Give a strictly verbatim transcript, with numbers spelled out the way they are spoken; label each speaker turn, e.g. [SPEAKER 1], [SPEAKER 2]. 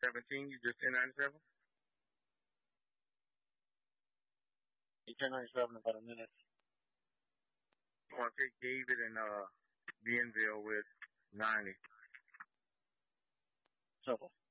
[SPEAKER 1] seventeen, you just ten ninety-seven?
[SPEAKER 2] You ten ninety-seven in about a minute.
[SPEAKER 1] I want to take David and uh, Bienville with ninety.
[SPEAKER 2] Simple.